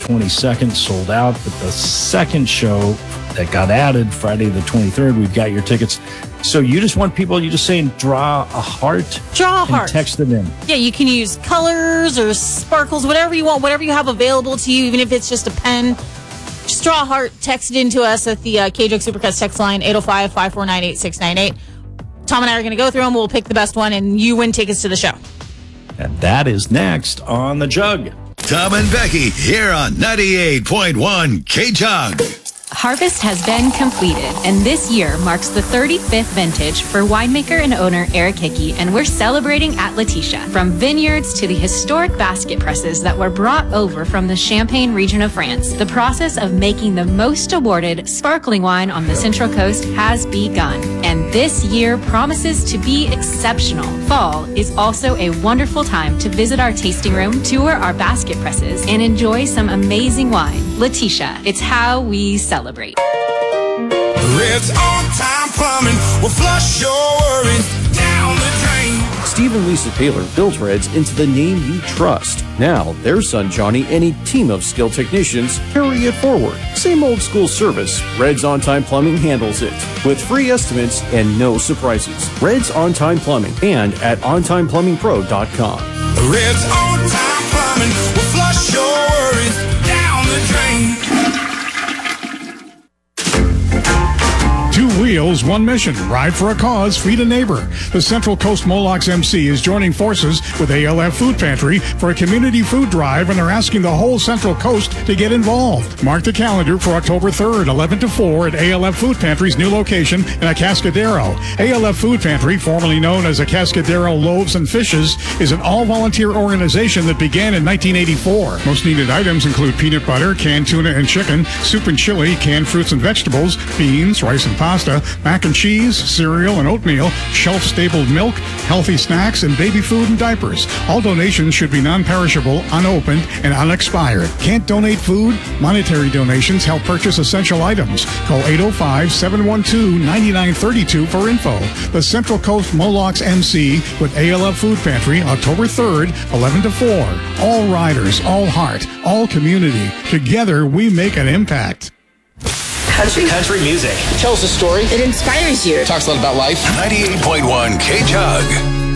22nd, sold out. But the second show that got added, Friday the 23rd, we've got your tickets. So you just want people, you just saying draw a heart? Draw a heart. And text them in. Yeah, you can use colors or sparkles, whatever you want, whatever you have available to you, even if it's just a pen. Just draw a heart, text it into us at the K-Joke Supercuts text line, 805-549-8698. Tom and I are going to go through them. We'll pick the best one, and you win tickets to the show. And that is next on The Jug. Tom and Becky here on 98.1 K-Jug. Harvest has been completed, and this year marks the 35th vintage for winemaker and owner Eric Hickey, and we're celebrating at Letitia. From vineyards to the historic basket presses that were brought over from the Champagne region of France, the process of making the most awarded sparkling wine on the Central Coast has begun, and this year promises to be exceptional. Fall is also a wonderful time to visit our tasting room, tour our basket presses, and enjoy some amazing wine. Letitia, it's how we celebrate. Red's on-time plumbing will flush your worries down the drain. Steve and Lisa Taylor built Red's into the name you trust. Now, their son Johnny and a team of skilled technicians carry it forward. Same old school service, Red's On-Time Plumbing handles it. With free estimates and no surprises. Red's On-Time Plumbing and at ontimeplumbingpro.com. Red's on-time plumbing will flush your worries down the drain. Two wheels, one mission. Ride for a cause, feed a neighbor. The Central Coast Molox MC is joining forces with ALF Food Pantry for a community food drive, and they're asking the whole Central Coast to get involved. Mark the calendar for October 3rd, 11 to 4 at ALF Food Pantry's new location in Atascadero. ALF Food Pantry, formerly known as Atascadero Loaves and Fishes, is an all-volunteer organization that began in 1984. Most needed items include peanut butter, canned tuna and chicken, soup and chili, canned fruits and vegetables, beans, rice and pasta, mac and cheese, cereal and oatmeal, shelf-stabled milk, healthy snacks, and baby food and diapers. All donations should be non-perishable, unopened, and unexpired. Can't donate food? Monetary donations help purchase essential items. Call 805-712-9932 for info. The Central Coast Molox MC with ALF Food Pantry, October 3rd, 11 to 4. All riders, all heart, all community. Together, we make an impact. Country music. Tells a story. It inspires you. Talks a lot about life. 98.1 K-Jug.